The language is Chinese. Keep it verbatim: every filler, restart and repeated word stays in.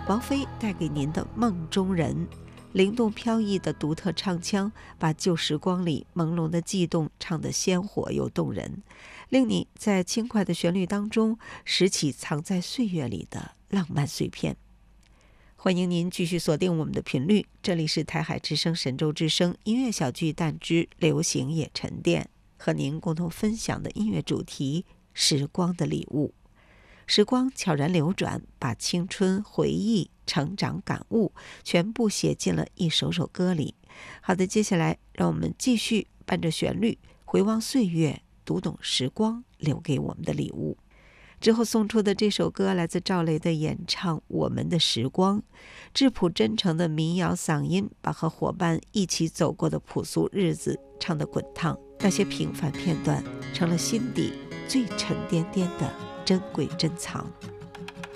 王菲带给您的梦中人，灵动飘逸的独特唱腔，把旧时光里朦胧的悸动唱得鲜活又动人，令你在轻快的旋律当中拾起藏在岁月里的浪漫碎片。欢迎您继续锁定我们的频率，这里是台海之声神州之声音乐小巨蛋之流行也沉淀，和您共同分享的音乐主题时光的礼物。时光悄然流转，把青春回忆成长感悟全部写进了一首首歌里。好的，接下来让我们继续伴着旋律回望岁月，读懂时光留给我们的礼物。之后送出的这首歌来自赵雷的演唱《我们的时光》，质朴真诚的民谣嗓音把和伙伴一起走过的朴素日子唱得滚烫，那些平凡片段成了心底最沉甸甸的珍贵珍藏。